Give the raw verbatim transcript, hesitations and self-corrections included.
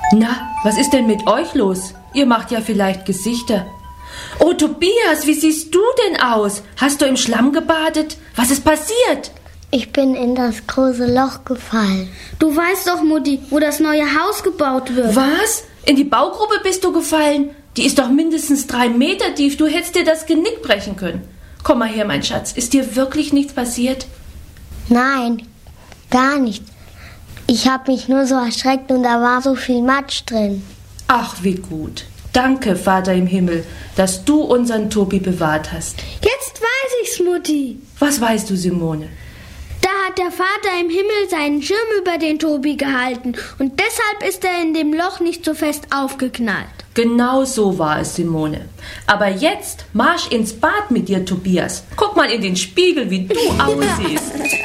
Na, was ist denn mit euch los? Ihr macht ja vielleicht Gesichter. Oh, Tobias, wie siehst du denn aus? Hast du im Schlamm gebadet? Was ist passiert? Ich bin in das große Loch gefallen. Du weißt doch, Mutti, wo das neue Haus gebaut wird. Was? In die Baugrube bist du gefallen? Die ist doch mindestens drei Meter tief. Du hättest dir das Genick brechen können. Komm mal her, mein Schatz. Ist dir wirklich nichts passiert? Nein, gar nichts. Ich habe mich nur so erschreckt und da war so viel Matsch drin. Ach, wie gut. Danke, Vater im Himmel, dass du unseren Tobi bewahrt hast. Jetzt weiß ich's, Mutti. Was weißt du, Simone? Da hat der Vater im Himmel seinen Schirm über den Tobi gehalten und deshalb ist er in dem Loch nicht so fest aufgeknallt. Genau so war es, Simone. Aber jetzt marsch ins Bad mit dir, Tobias. Guck mal in den Spiegel, wie du aussiehst.